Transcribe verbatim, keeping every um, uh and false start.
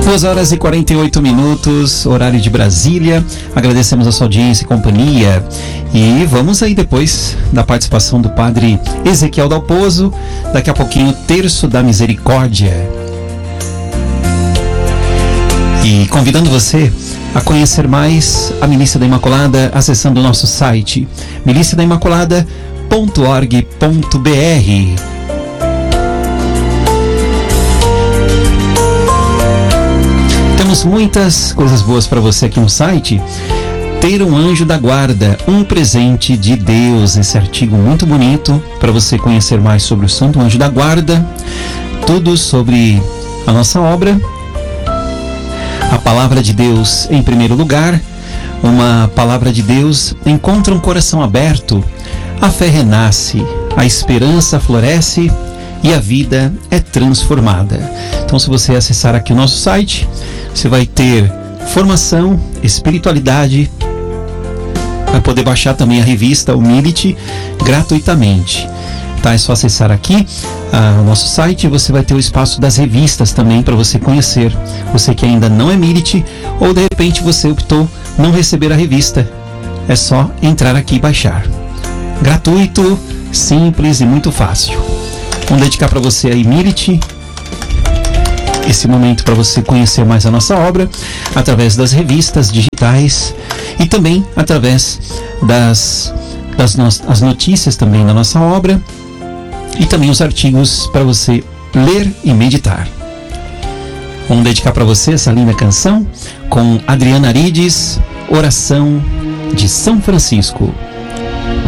duas horas e quarenta e oito minutos, horário de Brasília. Agradecemos a sua audiência e companhia. E vamos aí depois da participação do padre Ezequiel Dalpozo. Daqui a pouquinho, Terço da Misericórdia. E convidando você a conhecer mais a Milícia da Imaculada acessando o nosso site milícia da imaculada ponto org ponto br. Temos muitas coisas boas para você aqui no site. Ter um anjo da guarda, um presente de Deus. Esse artigo muito bonito para você conhecer mais sobre o Santo Anjo da Guarda, tudo sobre a nossa obra. A palavra de Deus em primeiro lugar. Uma palavra de Deus encontra um coração aberto, a fé renasce, a esperança floresce e a vida é transformada. Então, se você acessar aqui o nosso site, você vai ter formação, espiritualidade, vai poder baixar também a revista Humility gratuitamente. Tá? É só acessar aqui ah, o nosso site e você vai ter o espaço das revistas também para você conhecer. Você que ainda não é Mility ou de repente você optou não receber a revista, é só entrar aqui e baixar. Gratuito, simples e muito fácil. Vamos dedicar para você aí, Mility, esse momento para você conhecer mais a nossa obra através das revistas digitais e também através das, das no, as notícias também da nossa obra e também os artigos para você ler e meditar. Vamos dedicar para você essa linda canção com Adriana Arides, Oração de São Francisco.